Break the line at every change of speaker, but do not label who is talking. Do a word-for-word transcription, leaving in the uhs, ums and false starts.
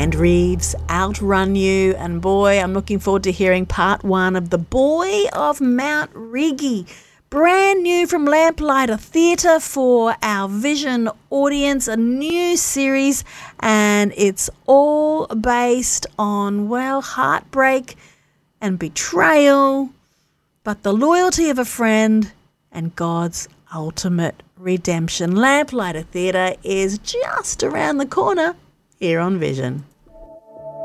and Reeves outrun you. And boy, I'm looking forward to hearing part one of The Boy of Mount Rigi. Brand new from Lamplighter Theatre for our Vision audience, a new series, and it's all based on, well, heartbreak and betrayal, but the loyalty of a friend and God's ultimate redemption. Lamplighter Theatre is just around the corner here on Vision.